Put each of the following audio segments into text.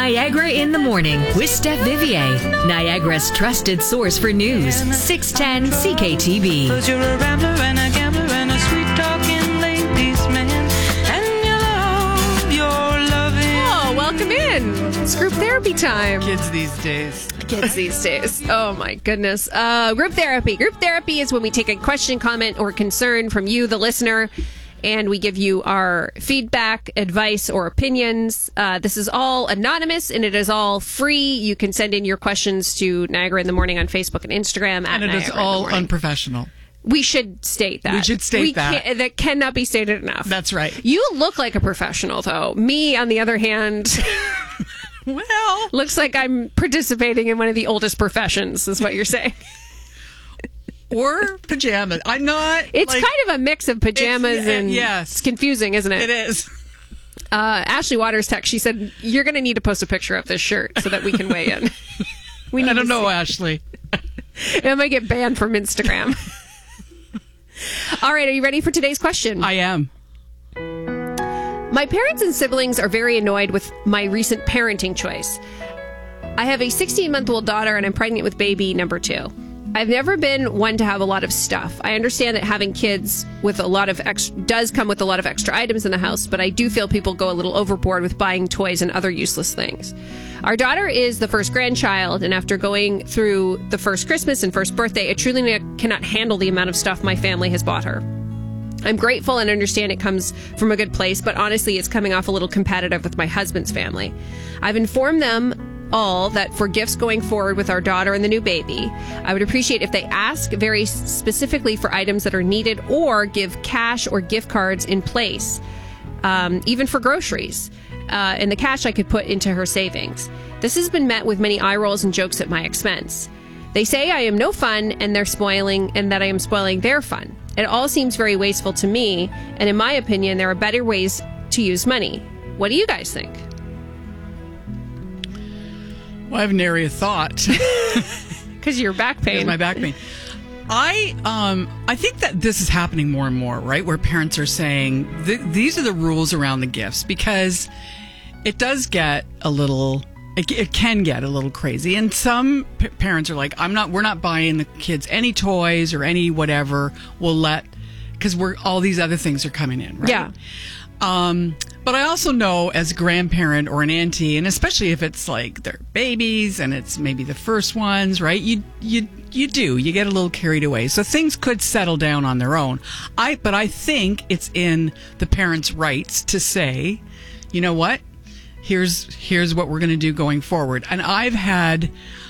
Niagara in the Morning with Steph Vivier, Niagara's trusted source for news. 610 CKTB. Cause you're a rambler and a gambler and a sweet-talking ladies man, and you love your loving. Oh, welcome in. It's group therapy time. Kids these days. Kids these days. Oh, my goodness. Group therapy. Group therapy is when we take a question, comment, or concern from you, the listener, and we give you our feedback, advice, or opinions. This is all anonymous, and it is all free. You can send in your questions to Niagara in the Morning on Facebook and Instagram. And it is all unprofessional. We should state that. We should state that. That cannot be stated enough. That's right. You look like a professional, though. Me, on the other hand... Well... Looks like I'm participating in one of the oldest professions, is what you're saying. Or pajamas. I'm not... It's kind of a mix of pajamas and... Yes. It's confusing, isn't it? It is. Ashley Waters text, she said, you're going to need to post a picture of this shirt so that we can weigh in. I don't know, Ashley. It might get banned from Instagram. All right, are you ready for today's question? I am. My parents and siblings are very annoyed with my recent parenting choice. I have a 16-month-old daughter and I'm pregnant with baby number 2. I've never been one to have a lot of stuff. I understand that having kids with a lot of does come with a lot of extra items in the house, but I do feel people go a little overboard with buying toys and other useless things. Our daughter is the first grandchild, and after going through the first Christmas and first birthday, I truly cannot handle the amount of stuff my family has bought her. I'm grateful and understand it comes from a good place, but honestly, it's coming off a little competitive with my husband's family. I've informed them all that for gifts going forward with our daughter and the new baby, I would appreciate if they ask very specifically for items that are needed or give cash or gift cards in place, even for groceries. And the cash I could put into her savings. This has been met with many eye rolls and jokes at my expense. They say I am no fun and that I am spoiling their fun. It all seems very wasteful to me, and in my opinion, there are better ways to use money. What do you guys think? Well, I have nary a thought. Because your back pain. Because my back pain. I think that this is happening more and more, right? Where parents are saying, these are the rules around the gifts, because it does get a little... It can get a little crazy, and some parents are like, we're not buying the kids any toys or any whatever. Because all these other things are coming in, right? Yeah. But I also know, as a grandparent or an auntie, and especially if it's like their babies and it's maybe the first ones, right? You get a little carried away. So things could settle down on their own. But I think it's in the parents' rights to say, you know what? Here's what we're going to do going forward. And I've had,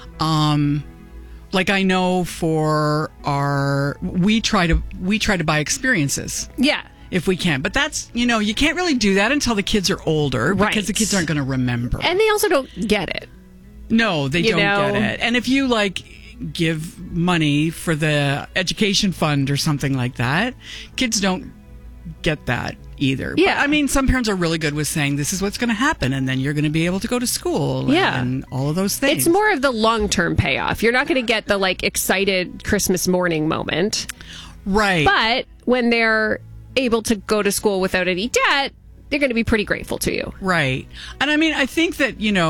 I know for we try to buy experiences. Yeah. If we can. But that's, you can't really do that until the kids are older, right? Because the kids aren't going to remember. And they also don't get it. No, they don't get it. And if you give money for the education fund or something like that, kids don't get that either. Yeah. But, some parents are really good with saying this is what's going to happen, and then you're going to be able to go to school and all of those things. It's more of the long-term payoff. You're not going to get the excited Christmas morning moment. Right. But when they're able to go to school without any debt, they're going to be pretty grateful to you. Right. And I think that, you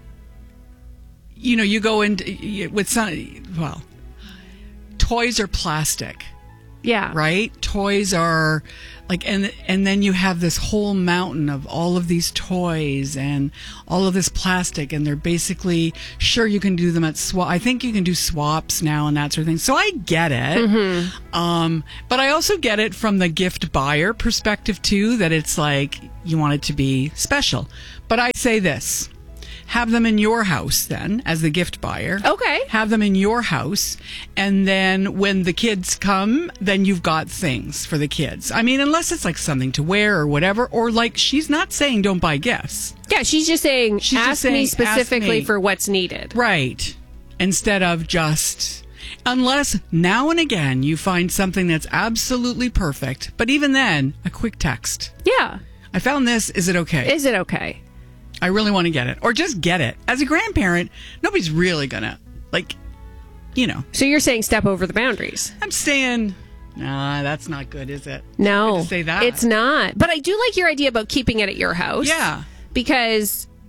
go into with some, toys are plastic. Yeah. Right? Toys are and then you have this whole mountain of all of these toys and all of this plastic, and they're basically, sure, you can do them at I think you can do swaps now and that sort of thing. So I get it. Mm-hmm. But I also get it from the gift buyer perspective too, that it's you want it to be special. But I say this. Have them in your house then, as the gift buyer. Okay. Have them in your house. And then when the kids come, then you've got things for the kids. Unless it's something to wear or whatever. Or she's not saying don't buy gifts. Yeah, she's just saying, ask me specifically for what's needed. Right. Instead of just... Unless now and again you find something that's absolutely perfect. But even then, a quick text. Yeah. I found this. Is it okay? Is it okay? I really want to get it. Or just get it. As a grandparent, nobody's really going to, So you're saying step over the boundaries. I'm saying, nah, that's not good, is it? No. Good to say that. It's not. But I do like your idea about keeping it at your house. Yeah. Because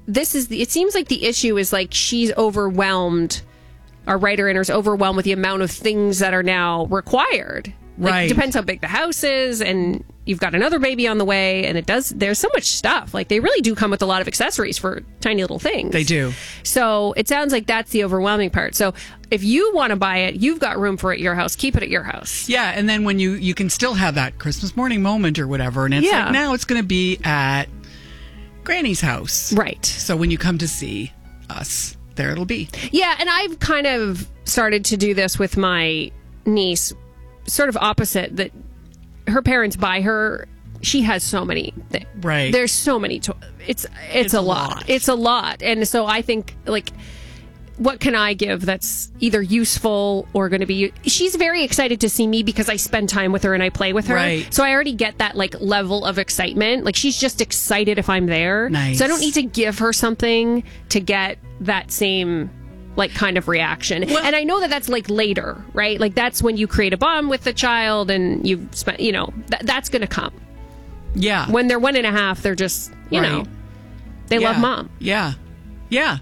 it seems like the issue is like she's overwhelmed. Our writer in her is overwhelmed with the amount of things that are now required. Like, Right. it depends how big the house is, and you've got another baby on the way, and there's so much stuff. Like, they really do come with a lot of accessories for tiny little things. They do. So it sounds like that's the overwhelming part. So if you want to buy it, you've got room for it at your house. Keep it at your house. Yeah, and then when you can still have that Christmas morning moment or whatever, and it's Yeah. like, now it's going to be at Granny's house. Right. So when you come to see us, there it'll be. Yeah, and I've kind of started to do this with my niece, sort of opposite, that her parents buy her. She has so many things. Right. There's so many. It's a lot. It's a lot. And so I think, like, what can I give that's either useful or going to be... She's very excited to see me because I spend time with her and I play with her. Right. So I already get that, like, level of excitement. Like, she's just excited if I'm there. Nice. So I don't need to give her something to get that same... like kind of reaction. Well- and I know that that's like later, right? Like that's when you create a bond with the child and you've spent, that's going to come. Yeah. When they're 1.5, they're just, Right. they Yeah. love mom. Yeah. Yeah.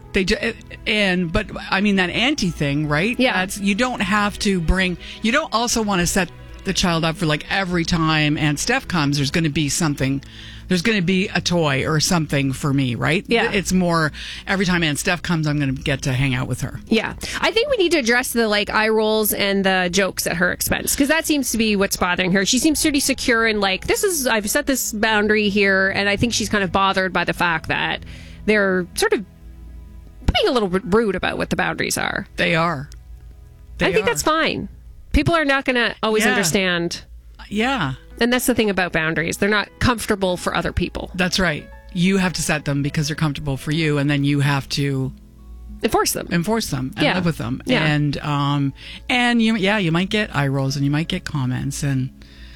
But I mean, that auntie thing, right? Yeah. You don't have to you don't also want to set the child up for like every time Aunt Steph comes, there's going to be something. There's going to be a toy or something for me, right? Yeah. It's more every time Aunt Steph comes, I'm going to get to hang out with her. Yeah. I think we need to address the like eye rolls and the jokes at her expense because that seems to be what's bothering her. She seems pretty secure in like, I've set this boundary here. And I think she's kind of bothered by the fact that they're sort of being a little bit rude about what the boundaries are. They are. I think that's fine. People are not going to always Yeah. understand. Yeah. And that's the thing about boundaries. They're not comfortable for other people. That's right. You have to set them because they're comfortable for you, and then you have to Enforce them. enforce them and Yeah. live with them. Yeah. And you might get eye rolls and you might get comments, and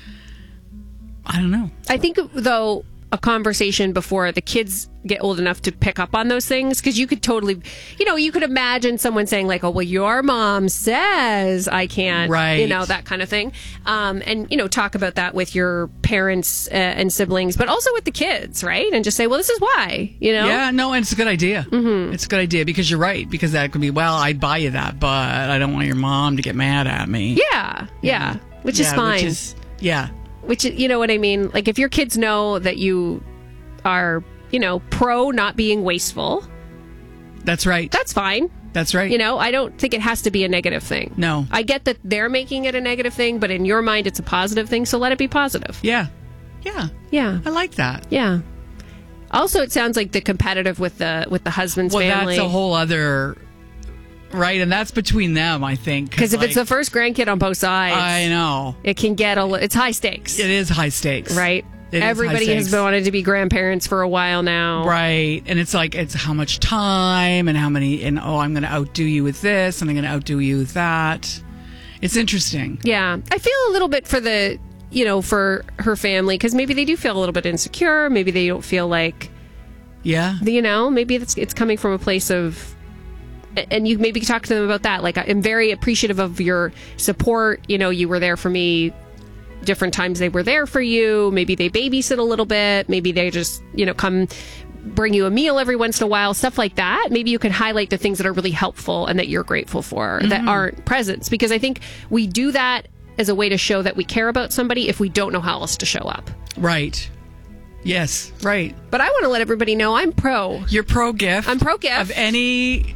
I don't know. I think, though, a conversation before the kids get old enough to pick up on those things, because you could totally, you could imagine someone saying like, oh, well, your mom says I can't, Right. that kind of thing. And, talk about that with your parents and siblings, but also with the kids, right? And just say, well, this is why, Yeah, no, and it's a good idea. Mm-hmm. It's a good idea because you're right. Because that could be, well, I'd buy you that, but I don't want your mom to get mad at me. Yeah. Which is fine. Which, you know what I mean? Like, if your kids know that you are, pro not being wasteful, That's right. that's fine. That's right. I don't think it has to be a negative thing. No. I get that they're making it a negative thing, but in your mind, it's a positive thing, so let it be positive. Yeah. Yeah. Yeah. I like that. Yeah. Also, it sounds like the competitive with the husband's Well, family. that's a whole other... Right, and that's between them, I think. Because if it's the first grandkid on both sides, I know. it can get it's high stakes. It is high stakes. Right? It is high Everybody has stakes. been wanted to be grandparents for a while now. Right. And it's like, it's how much time and how many, and I'm going to outdo you with this and I'm going to outdo you with that. It's interesting. Yeah. I feel a little bit for for her family, because maybe they do feel a little bit insecure. Maybe they don't feel like, Yeah. maybe it's coming from a place of, and you maybe talk to them about that. Like, I'm very appreciative of your support. You were there for me different times they were there for you. Maybe they babysit a little bit. Maybe they just, come bring you a meal every once in a while, stuff like that. Maybe you could highlight the things that are really helpful and that you're grateful for that aren't presents. Because I think we do that as a way to show that we care about somebody if we don't know how else to show up. Right. Yes. Right. But I want to let everybody know I'm pro. You're pro gift. I'm pro gift. Of any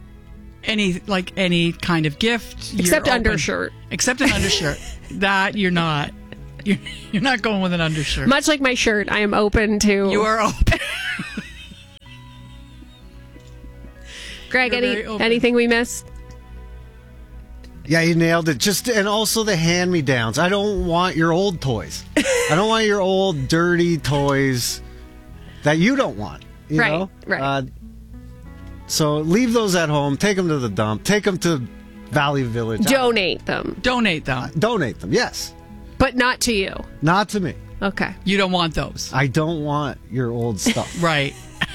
kind of gift. Except you're open. undershirt. Except an undershirt. That you're not. You're not going with an undershirt. Much like my shirt, I am open to... You are open. Greg, You're very open. anything we missed? Yeah, you nailed it. And also the hand-me-downs. I don't want your old toys. I don't want your old, dirty toys that you don't want. You Right, know? right. So leave those at home. Take them to the dump. Take them to Valley Village. Donate them, Donate them. Donate them, yes. but not to you. Not to me. Okay. You don't want those. I don't want your old stuff. Right.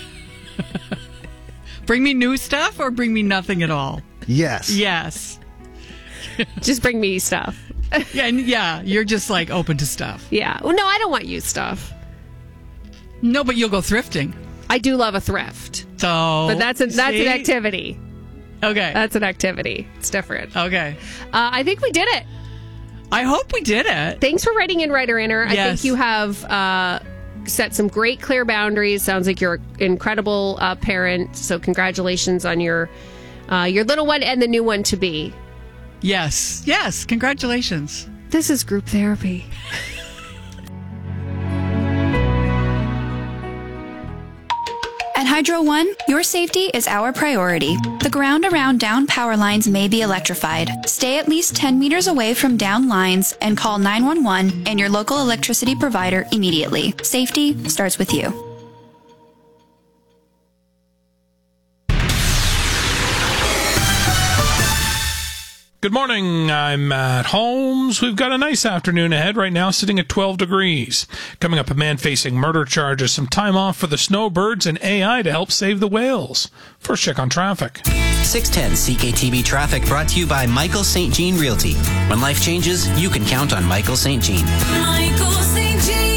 Bring me new stuff or bring me nothing at all. Yes. Yes. Just bring me stuff. Yeah, you're just like open to stuff. Yeah. Well, no, I don't want used stuff. No, but you'll go thrifting. I do love a thrift, So, but that's an activity. Okay. That's an activity. It's different. Okay. I think we did it. I hope we did it. Thanks for writing in, Writer Inner. I Yes. think you have set some great, clear boundaries. Sounds like you're an incredible parent. So congratulations on your little one and the new one to be. Yes. Yes. Congratulations. This is group therapy. At Hydro One, your safety is our priority. The ground around down power lines may be electrified. Stay at least 10 meters away from down lines and call 911 and your local electricity provider immediately. Safety starts with you. Good morning, I'm Matt Holmes. We've got a nice afternoon ahead right now, sitting at 12 degrees. Coming up, a man facing murder charges, some time off for the snowbirds, and AI to help save the whales. First check on traffic. 610 CKTB Traffic brought to you by Michael St. Jean Realty. When life changes, you can count on Michael St. Jean. Michael St. Jean.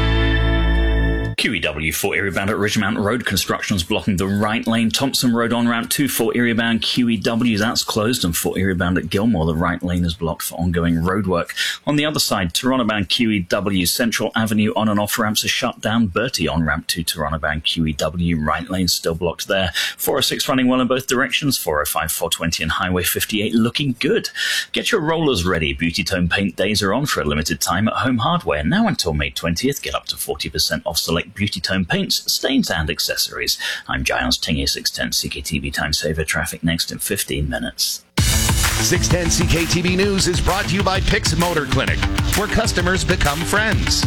QEW for Erie bound at Ridge Mountain Road. Construction's blocking the right lane. Thompson Road on Route 2 for Erie bound QEW. That's closed. And for Erie bound at Gilmore, the right lane is blocked for ongoing roadwork. On the other side, Toronto bound QEW. Central Avenue on and off ramps are shut down. Bertie on ramp 2, Toronto bound QEW. Right lane still blocked there. 406 running well in both directions. 405, 420 and Highway 58 looking good. Get your rollers ready. Beauty Tone Paint days are on for a limited time at Home Hardware. Now until May 20th. Get up to 40% off select Beauty Tone paints, stains and accessories. I'm Giles Tingy, 610 CKTV Time Saver. Traffic next in 15 minutes. 610 CKTV News is brought to you by Pix Motor Clinic, where customers become friends.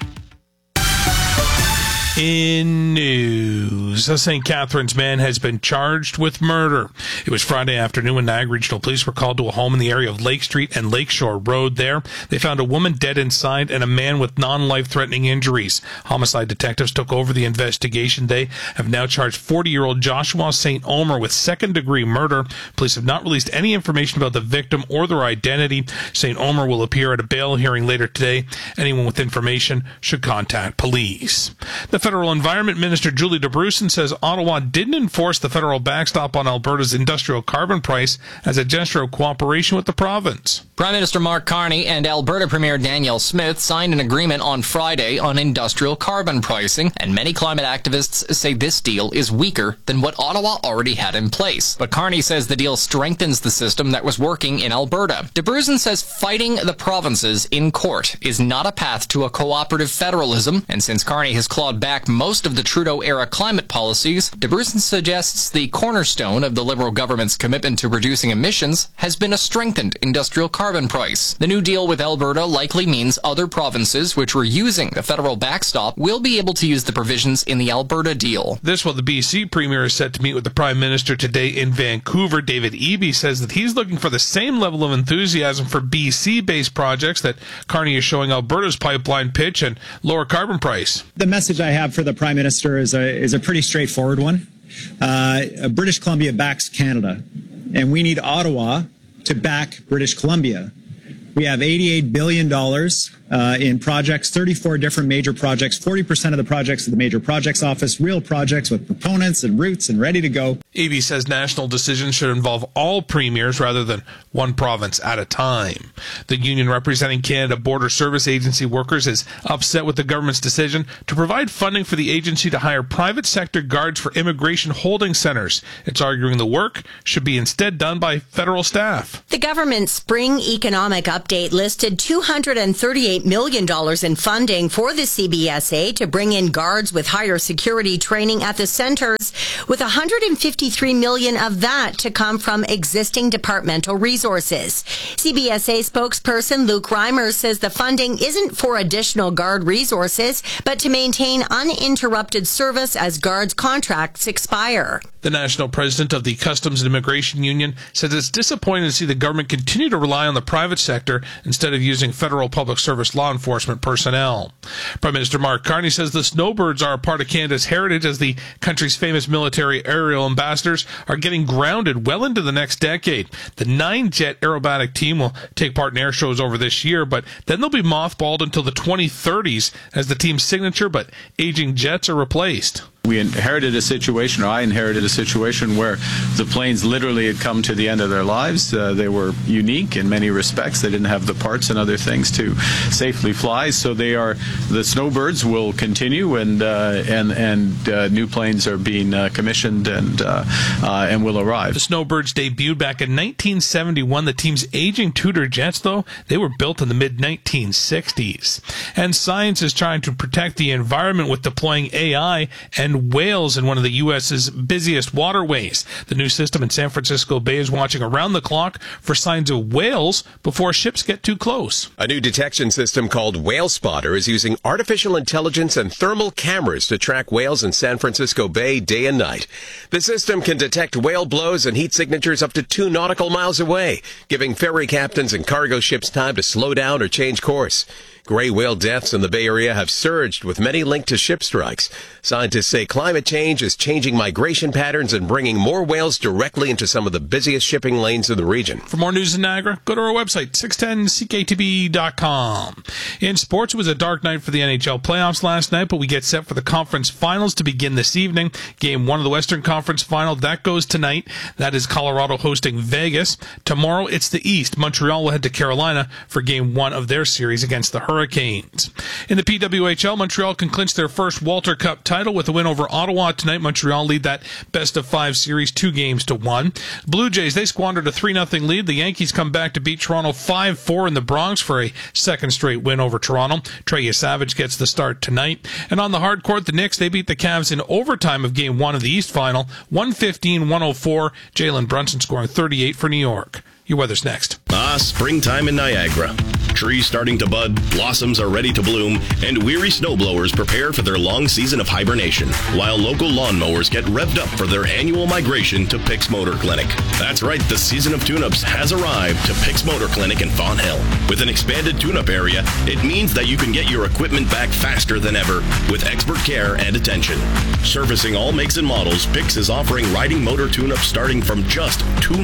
In news, a St. Catharines man has been charged with murder. It was Friday afternoon when Niagara Regional Police were called to a home in the area of Lake Street and Lakeshore Road there. They found a woman dead inside and a man with non-life-threatening injuries. Homicide detectives took over the investigation. They have now charged 40-year-old Joshua St. Omer with second-degree murder. Police have not released any information about the victim or their identity. St. Omer will appear at a bail hearing later today. Anyone with information should contact police. The Federal Environment Minister Julie DeBrusen says Ottawa didn't enforce the federal backstop on Alberta's industrial carbon price as a gesture of cooperation with the province. Prime Minister Mark Carney and Alberta Premier Danielle Smith signed an agreement on Friday on industrial carbon pricing, and many climate activists say this deal is weaker than what Ottawa already had in place. But Carney says the deal strengthens the system that was working in Alberta. DeBrusen says fighting the provinces in court is not a path to a cooperative federalism, and since Carney has clawed back most of the Trudeau-era climate policies, DeBrusen suggests the cornerstone of the Liberal government's commitment to reducing emissions has been a strengthened industrial carbon price. The new deal with Alberta likely means other provinces which were using the federal backstop will be able to use the provisions in the Alberta deal. This while the BC Premier is set to meet with the Prime Minister today in Vancouver. David Eby says that he's looking for the same level of enthusiasm for BC-based projects that Carney is showing Alberta's pipeline pitch and lower carbon price. The message I have for the Prime Minister is a pretty straightforward one. British Columbia backs Canada, and we need Ottawa to back British Columbia. We have $88 billion in projects, 34 different major projects, 40% of the projects of the Major Projects Office, real projects with proponents and routes and ready to go. Eby says national decisions should involve all premiers rather than one province at a time. The union representing Canada Border Service Agency workers is upset with the government's decision to provide funding for the agency to hire private sector guards for immigration holding centers. It's arguing the work should be instead done by federal staff. The government's spring economic update listed $238 million in funding for the CBSA to bring in guards with higher security training at the centers, with $153 million of that to come from existing departmental resources. CBSA spokesperson Luke Reimer says the funding isn't for additional guard resources, but to maintain uninterrupted service as guards' contracts expire. The national president of the Customs and Immigration Union says it's disappointing to see the government continue to rely on the private sector instead of using federal public service law enforcement personnel. Prime Minister Mark Carney says the snowbirds are a part of Canada's heritage as the country's famous military aerial ambassadors are getting grounded well into the next decade. The 9-jet aerobatic team will take part in air shows over this year, but then they'll be mothballed until the 2030s as the team's signature but aging jets are replaced. We inherited a situation, or I inherited a situation, where the planes literally had come to the end of their lives. They were unique in many respects. They didn't have the parts and other things to safely fly. So the Snowbirds will continue, and new planes are being commissioned and will arrive. The Snowbirds debuted back in 1971. The team's aging Tudor jets, though, they were built in the mid-1960s. And science is trying to protect the environment with deploying AI and whales in one of the U.S.'s busiest waterways. The new system in San Francisco Bay is watching around the clock for signs of whales before ships get too close. A new detection system called Whale Spotter is using artificial intelligence and thermal cameras to track whales in San Francisco Bay day and night. The system can detect whale blows and heat signatures up to 2 nautical miles away, giving ferry captains and cargo ships time to slow down or change course. Gray whale deaths in the Bay Area have surged, with many linked to ship strikes. Scientists say climate change is changing migration patterns and bringing more whales directly into some of the busiest shipping lanes in the region. For more news in Niagara, go to our website, 610cktb.com. In sports, it was a dark night for the NHL playoffs last night, but we get set for the conference finals to begin this evening. Game 1 of the Western Conference Final, that goes tonight. That is Colorado hosting Vegas. Tomorrow, it's the East. Montreal will head to Carolina for Game 1 of their series against the Hurricanes. In the PWHL, Montreal can clinch their first Walter Cup title with a win over Ottawa tonight. Montreal lead that best-of-5 series 2-1. Blue Jays, they squandered a 3-0 lead. The Yankees come back to beat Toronto 5-4 in the Bronx for a second straight win over Toronto. Trey Savage gets the start tonight. And on the hard court, the Knicks, they beat the Cavs in overtime of Game 1 of the East Final, 115-104. Jalen Brunson scoring 38 for New York. Your weather's next. Springtime in Niagara. Trees starting to bud, blossoms are ready to bloom, and weary snowblowers prepare for their long season of hibernation, while local lawnmowers get revved up for their annual migration to Pick's Motor Clinic. That's right, the season of tune-ups has arrived to Pick's Motor Clinic in Fawn Hill. With an expanded tune-up area, it means that you can get your equipment back faster than ever with expert care and attention. Servicing all makes and models, Pick's is offering riding motor tune-ups starting from just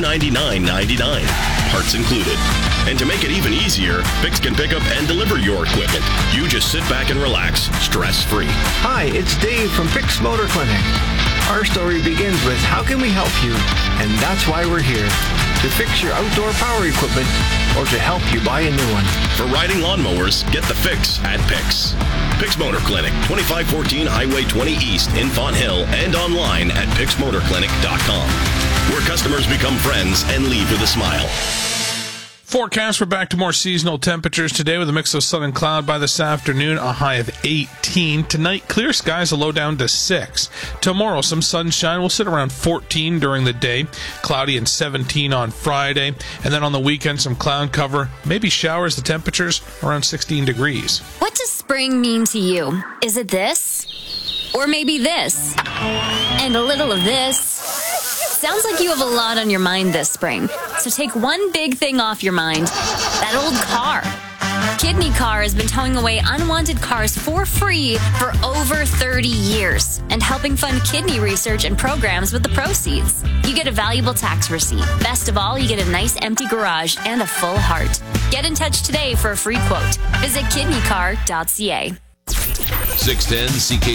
$299.99. Parts included. And to make it even easier, Pick's can pick up and deliver your equipment. You just sit back and relax, stress-free. Hi, it's Dave from Pick's Motor Clinic. Our story begins with how can we help you? And that's why we're here. To fix your outdoor power equipment or to help you buy a new one. For riding lawnmowers, get the fix at Pick's. Pick's Motor Clinic, 2514 Highway 20 East in Fawn Hill, and online at picksmotorclinic.com, where customers become friends and leave with a smile. Forecast, we're back to more seasonal temperatures today with a mix of sun and cloud by this afternoon, a high of 18. Tonight, clear skies, a low down to 6. Tomorrow, some sunshine. We'll sit around 14 during the day. Cloudy and 17 on Friday. And then on the weekend, some cloud cover. Maybe showers, the temperatures around 16 degrees. What does spring mean to you? Is it this? Or maybe this? And a little of this? Sounds like you have a lot on your mind this spring. So take one big thing off your mind. That old car. Kidney Car has been towing away unwanted cars for free for over 30 years and helping fund kidney research and programs with the proceeds. You get a valuable tax receipt. Best of all, you get a nice empty garage and a full heart. Get in touch today for a free quote. Visit kidneycar.ca. 610 CK